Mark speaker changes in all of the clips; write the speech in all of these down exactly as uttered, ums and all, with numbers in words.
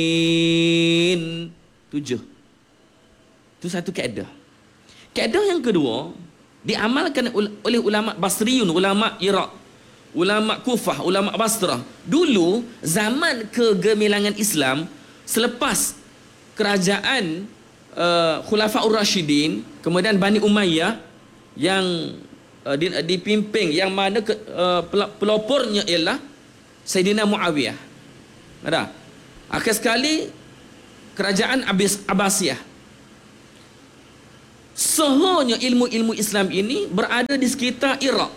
Speaker 1: Tujuh. Itu satu kaedah. Kaedah yang kedua diamalkan oleh ulama Basriyun, ulama Iraq, ulama Kufah, ulama Basrah. Dulu zaman kegemilangan Islam selepas kerajaan uh, Khulafaur Rashidin, kemudian Bani Umayyah yang uh, dipimpin, yang mana ke, uh, pelopornya ialah Sayyidina Muawiyah. Ada. Akhir sekali kerajaan Abbasiyah. Sehonya ilmu-ilmu Islam ini berada di sekitar Iraq.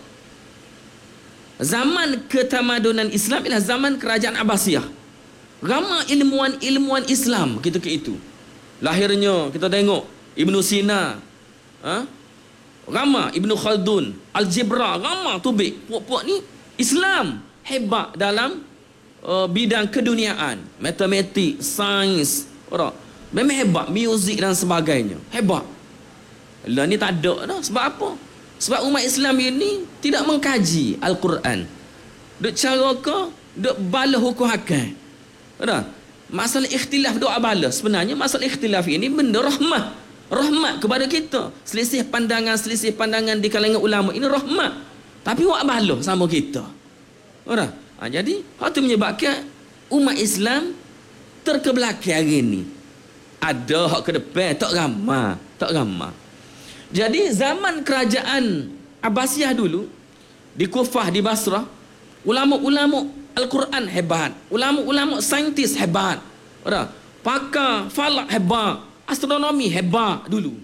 Speaker 1: Zaman ketamadunan Islam ialah zaman kerajaan Abbasiyah. Ramai ilmuwan-ilmuwan Islam ketika itu. Lahirnya kita tengok Ibnu Sina, ha? Ramai Ibnu Khaldun, Al-Jibra, ramai tubik. Puak-puak ni Islam hebat dalam uh, bidang keduniaan, matematik, sains, orang memang hebat, muzik dan sebagainya. Hebat. Lah ni tak ada dah. Sebab apa? Sebab umat Islam ini tidak mengkaji Al-Quran. Duk cara ke? Duk bala hukum hakam. Ada? Masalah ikhtilaf doa bala. Sebenarnya masalah ikhtilaf ini benda rahmat. Rahmat kepada kita. Selisih pandangan, selisih pandangan di kalangan ulama ini rahmat. Tapi wak bala sama kita. Ada? Ha, jadi, hal itu menyebabkan umat Islam terkebelakang hari ini. Ada hak ke depan, tak ramah. Tak ramah. Jadi zaman kerajaan Abbasiyah dulu di Kufah, di Basrah, ulama-ulama Al-Quran hebat, ulama-ulama saintis hebat, ada pakar falak hebat, astronomi hebat dulu.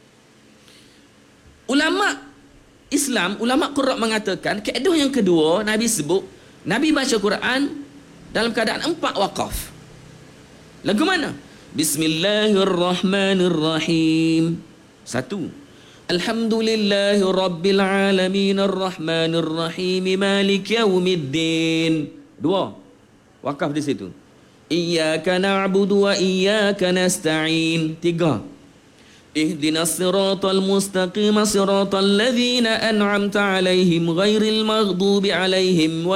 Speaker 1: Ulama Islam, ulama Quran mengatakan kaedah yang kedua Nabi sebut, Nabi baca Quran dalam keadaan empat wakaf. Lagu mana? Bismillahirrahmanirrahim. Satu. Alhamdulillahi Rabbil Alamin Ar-Rahmanir Rahim Malik Yawmiddin. Dua. Wakaf di situ. Iyyaka na'budu wa iyyaka nasta'in. Tiga. Ihdinas siratal mustaqim siratal ladzina an'amta 'alaihim ghairil maghdubi 'alaihim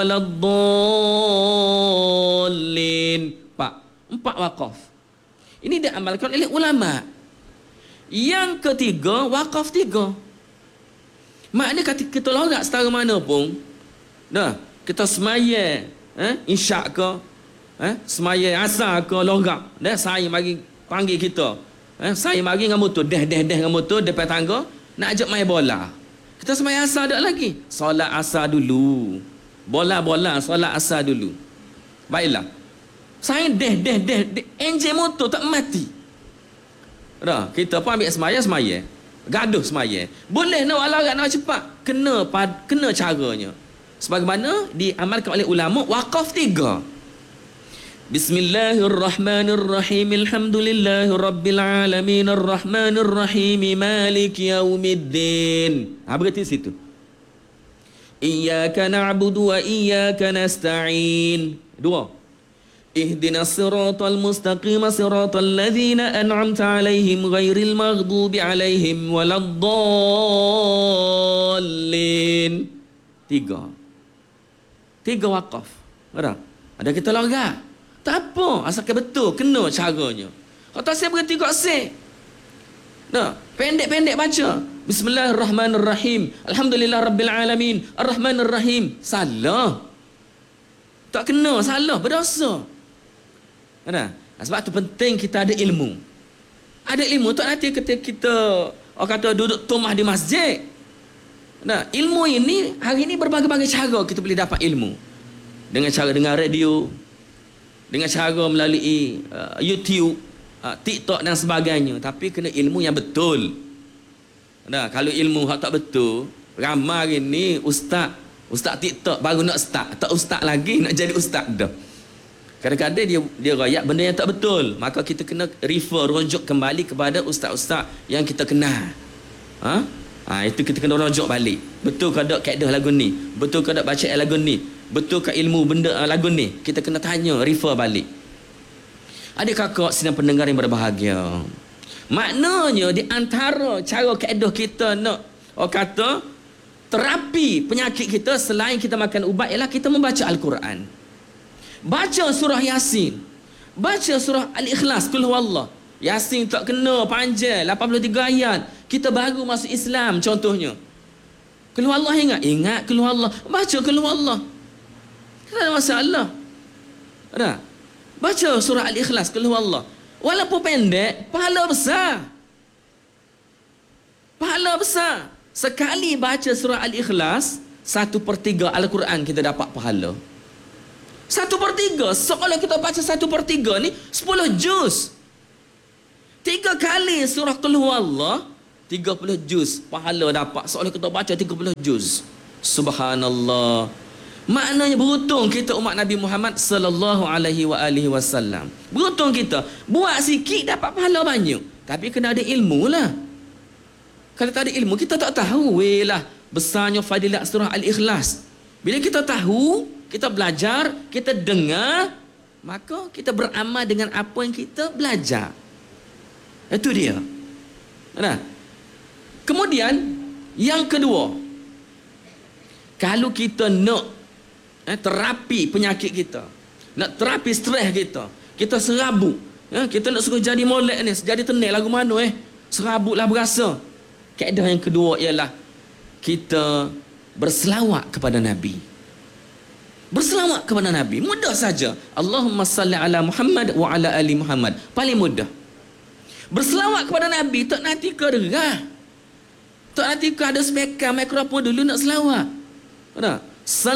Speaker 1: waladdallin. Empat. Empat wakaf. Ini diamalkan oleh ulama. Yang ketiga, wakaf tiga. Maknanya kita lorak setara mana pun, dah, kita semaya, eh, insyak ke, eh, semaya asar ke, lorak. Dah, saya mari panggil kita. Eh, saya mari dengan motor, deh, deh, deh dengan motor, depan tangga, nak ajak main bola. Kita semaya asar tak lagi. Solat asar dulu. Bola-bola, solat asar dulu. Baiklah. Saya deh, deh, deh, deh, enjin motor tak mati. Dah, kita pun ambil semaya, semaya. Gaduh semaya. Boleh nak alarat nak cepat. Kena pad, kena caranya. Sebagaimana diamalkan oleh ulama, wakaf tiga. Bismillahirrahmanirrahim. Alhamdulillahi Rabbil Alamin Ar-Rahmanir Rahim Malik Yawmiddin. Ha, berarti situ. Iyyaka na'budu wa iyyaka nasta'in. Dua. Ihdinas siratal mustaqim siratal ladzina an'amta 'alaihim ghairil maghdubi 'alaihim waladdallin. Tiga. Tiga wakaf. Ada? Ada kita lorak. Tak apa, asalkan betul, kena caranya. Kata saya berhenti kat sik. Nah, pendek-pendek baca. Bismillahirrahmanirrahim. Alhamdulillah Rabbil Alamin Ar-Rahmanir Rahim. Salah. Tak kena, salah, berdosa. Ada? Sebab tu penting kita ada ilmu. Ada ilmu tak nanti ketika kita orang kata duduk tumah di masjid. Nah, ilmu ini hari ini berbagai-bagai cara kita boleh dapat ilmu. Dengan cara dengar radio, dengan cara melalui uh, YouTube, uh, TikTok dan sebagainya. Tapi kena ilmu yang betul. Nah, kalau ilmu yang tak betul, ramai hari ni ustaz, ustaz TikTok baru nak start, tak ustaz lagi nak jadi ustaz dah. Kadang-kadang dia dia rayak benda yang tak betul, maka kita kena refer, rujuk kembali kepada ustaz-ustaz yang kita kenal. Ha? Ha, itu kita kena rujuk balik. Betul ke tak kaedah lagu ni? Betul ke tak bacaan lagu ni? Betul ke ilmu benda lagu ni? Kita kena tanya, refer balik. Adik kakak sedang pendengar yang berbahagia. Maknanya di antara cara kaedah kita nak orang kata terapi penyakit kita selain kita makan ubat ialah kita membaca Al-Quran. Baca surah Yasin. baca surah Al-Ikhlas, Qul huwallah. Yasin tak kena panjang, lapan puluh tiga ayat. Kita baru masuk Islam contohnya. Qul huwallah ingat? Ingat Qul huwallah. Baca Qul huwallah. Tak ada masalah. Ada? Baca surah Al-Ikhlas, Qul huwallah. Walaupun pendek, pahala besar. Pahala besar. Sekali baca surah Al-Ikhlas, satu per tiga Al-Quran kita dapat pahala. Satu per tiga. Seolah kita baca satu per tiga ni, sepuluh juz. Tiga kali surah Qul huwallah, tiga puluh juz pahala dapat. Seolah kita baca tiga puluh juz. Subhanallah. Maknanya beruntung kita umat Nabi Muhammad sallallahu alaihi wa alihi wasallam. Beruntung kita. Buat sikit dapat pahala banyak. Tapi kena ada ilmu lah. Kalau tak ada ilmu, kita tak tahu. Weh lah, besarnya fadilat surah Al-Ikhlas. Bila kita tahu, kita belajar, kita dengar, maka kita beramal dengan apa yang kita belajar. Itu dia. Nah. Kemudian, yang kedua, kalau kita nak eh, terapi penyakit kita, nak terapi stres kita, kita serabut, eh, kita nak suruh jadi molek ni, jadi tenang lagu mana eh, serabutlah berasa. Kaedah yang kedua ialah kita berselawat kepada Nabi. Berselawat kepada Nabi. Mudah saja. Allahumma salli ala Muhammad wa ala ali Muhammad. Paling mudah. Berselawat kepada Nabi. Tak nanti ke derah. Tak nanti ke ada speaker, mikrofon dulu nak selawat. Ada?